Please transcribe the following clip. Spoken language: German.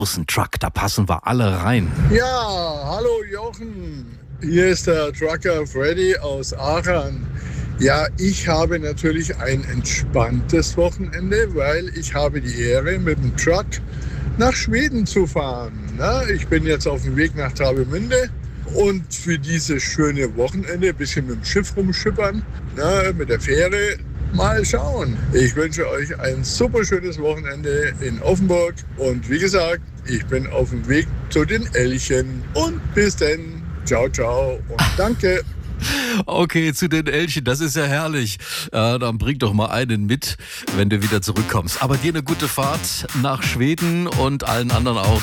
großen Truck, da passen wir alle rein. Ja, hallo Jochen. Hier ist der Trucker Freddy aus Aachen. Ja, ich habe natürlich ein entspanntes Wochenende, weil ich habe die Ehre, mit dem Truck nach Schweden zu fahren. Na, ich bin jetzt auf dem Weg nach Travemünde und für dieses schöne Wochenende ein bisschen mit dem Schiff rumschippern, mit der Fähre. Mal schauen. Ich wünsche euch ein super schönes Wochenende in Offenburg und wie gesagt, ich bin auf dem Weg zu den Elchen und bis dann. Ciao, ciao und danke. Okay, zu den Elchen, das ist ja herrlich. Dann bring doch mal einen mit, wenn du wieder zurückkommst. Aber dir eine gute Fahrt nach Schweden und allen anderen auch.